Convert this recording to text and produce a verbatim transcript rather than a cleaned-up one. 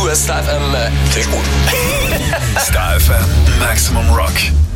Du, Star F M, äh, das ist gut. Star F M Maximum Rock.